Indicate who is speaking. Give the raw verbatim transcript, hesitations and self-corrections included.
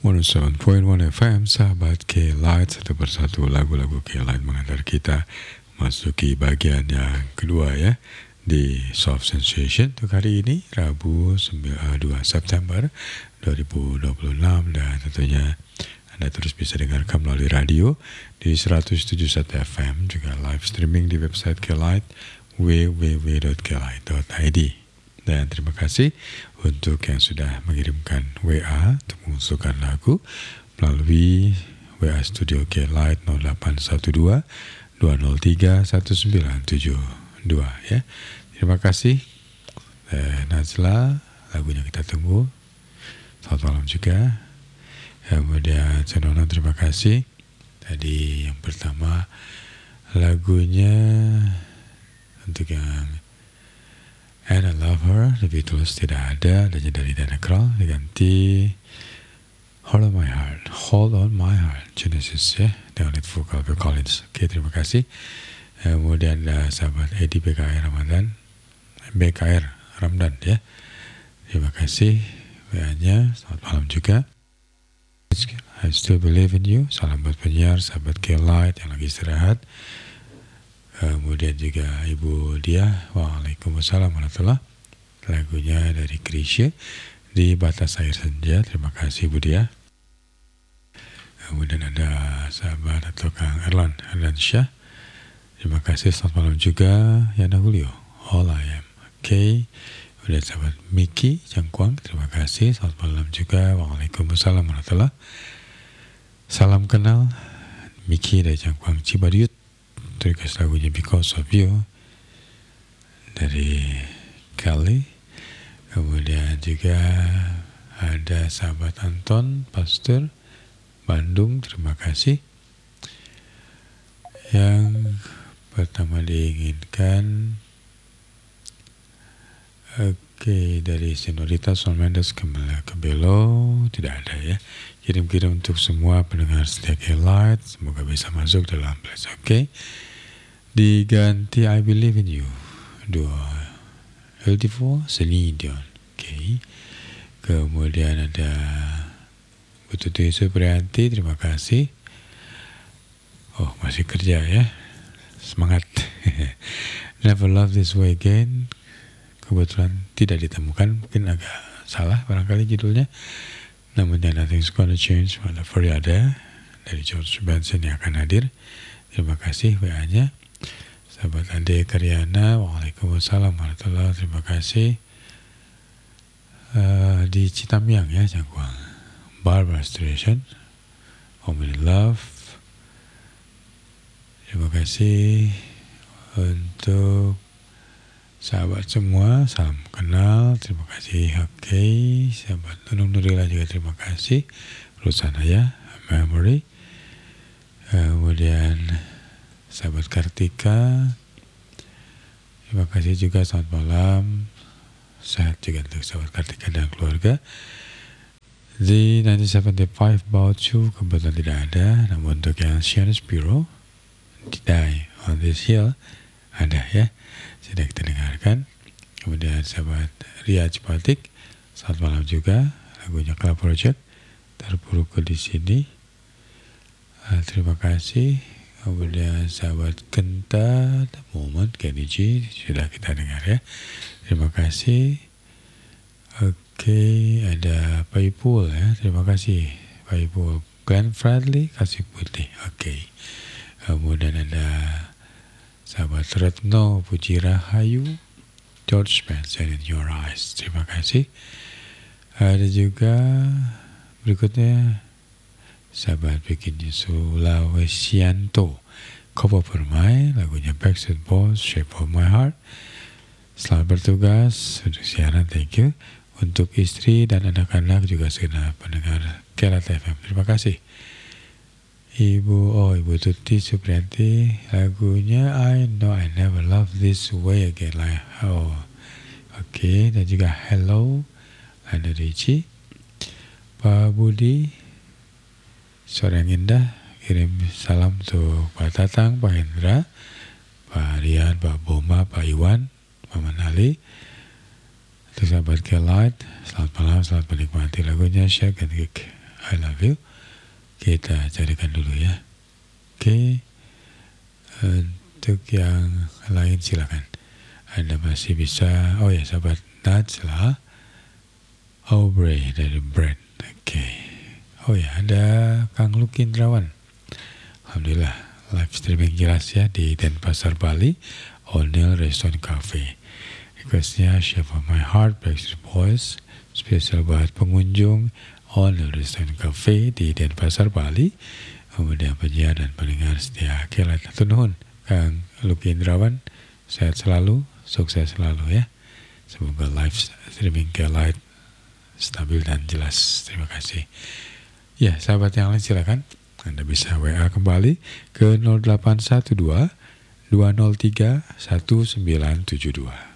Speaker 1: seratus tujuh koma satu F M, sahabat K-Light, satu persatu lagu-lagu K-Light mengantar kita masuki bagian yang kedua ya, di Soft Sensation untuk hari ini, Rabu dua September dua ribu dua puluh enam, dan tentunya Anda terus bisa dengarkan melalui radio di seratus tujuh puluh satu F M, juga live streaming di website K-Light w w w dot k light dot i d. Dan terima kasih untuk yang sudah mengirimkan W A untuk mengusulkan lagu melalui W A Studio K-Light nol delapan satu dua dua nol tiga satu sembilan tujuh dua ya. Terima kasih. Dan Nazla, lagunya kita tunggu. Selamat malam juga. Kemudian Senona, terima kasih. Tadi yang pertama lagunya untuk yang And I Love Her, The Beatles tidak ada, adanya dari Dana Kral, diganti Hold On My Heart, Hold On My Heart, Genesis ya, dengan lead vokal Phil Collins. Oke, terima kasih. Kemudian ada sahabat Edi B K R Ramadan, B K R Ramdan ya. Terima kasih W A-nya, selamat malam juga. I Still Believe In You, salam buat penyiar, sahabat K-Light yang lagi istirahat. Kemudian juga Ibu Dia, Waalaikumsalam warahmatullahi. Lagunya dari Krisya, Di Batas Air Senja. Terima kasih Ibu Dia. Kemudian ada sahabat atau Kang Erlan Erlan Syah. Terima kasih, selamat malam juga. Yana Julio, All I Am. Oke, okay. Kemudian sahabat Miki Jangkuang, terima kasih, selamat malam juga. Waalaikumsalam warahmatullahi. Salam kenal Miki dari Jangkuang Cibaduyut. Terus lagunya Because of You dari Kelly. Kemudian juga ada sahabat Anton Pastor Bandung, terima kasih. Yang pertama diinginkan oke okay, dari Senorita Sol Mendes Camila Cabello, tidak ada ya. Kirim-kirim untuk semua pendengar setia K-Light, semoga bisa masuk dalam playlist. Oke, okay. Diganti I Believe In You, dua L D four Celine Dion. Oke, okay. Kemudian ada Bututu Supriyanti, terima kasih. Oh, masih kerja ya, semangat. Never Love This Way Again, kebetulan tidak ditemukan, mungkin agak salah barangkali judulnya. Namanya Nothing's Gonna Change, Whatever ada dari George Benson yang akan hadir. Terima kasih W A-nya. Sahabat Ade Karyana, Waalaikumsalam warahmatullahi. Terima kasih. Uh, di Citamiang ya, Jangkuang. Barbara Station, Home in Love. Terima kasih untuk sahabat semua, salam kenal, terima kasih. Oke, okay. Sahabat Nunung Nurila juga terima kasih. Rusana ya, Memory. Kemudian sahabat Kartika, terima kasih juga, selamat malam. Sehat juga untuk sahabat Kartika dan keluarga. The nineteen seventy-five About You kebetulan tidak ada, namun untuk yang Shannon Spiro, Die on This Hill ada ya, sudah kita dengarkan. Kemudian sahabat Ria Cipatik, selamat malam juga. Lagunya Club Project, Terpuruk di Sini. Uh, terima kasih. Kemudian sahabat Kenta, The Moment, Kenny G, sudah kita dengar ya. Terima kasih. Oke, okay, ada Pak Ipul ya, terima kasih Pak Ipul. Glenn Bradley, Kasih Putih. Oke. Okay. Kemudian ada sahabat Retno Puji Rahayu, George Benson In Your Eyes, terima kasih. Ada juga berikutnya sahabat bikinnya Sulawesianto, Kopo Permai, lagunya Backstreet Boys, Shape of My Heart. Selamat bertugas untuk siaran, thank you. Untuk istri dan anak-anak juga segenap pendengar K-Light F M, terima kasih. Ibu, oh Ibu Tuti Supriyanti, lagunya I Know I Never Love This Way Again. Oh, oke, okay. Dan juga Hello, Lana Ricci. Pak Budi, sore yang indah, kirim salam untuk Pak Tatang, Pak Hendra, Pak Rian, Pak Boma, Pak Iwan, Maman Ali. Untuk sahabat K-Light, selamat malam, selamat menikmati lagunya Shake and Kick I love you. Kita carikan dulu ya. Oke, untuk yang lain silakan. Anda masih bisa, oh ya sahabat Najla Aubrey dari Brand. Oke. Oh ya, ada Kang Luki Indrawan. Alhamdulillah, live streaming jelas ya di Denpasar, Bali, O'Neill Restaurant Cafe. Requestnya Chef of My Heart, Backstreet Boys, spesial buat pengunjung O'Neill Restaurant Cafe di Denpasar, Bali. Kemudian penyiar dan pendengar setia Kelat Nuhun, Kang Luki Indrawan, sehat selalu, sukses selalu ya. Semoga live streaming Kelat stabil dan jelas. Terima kasih. Ya, sahabat yang lain silakan. Anda bisa W A kembali ke nol delapan satu dua dua nol tiga satu sembilan tujuh dua.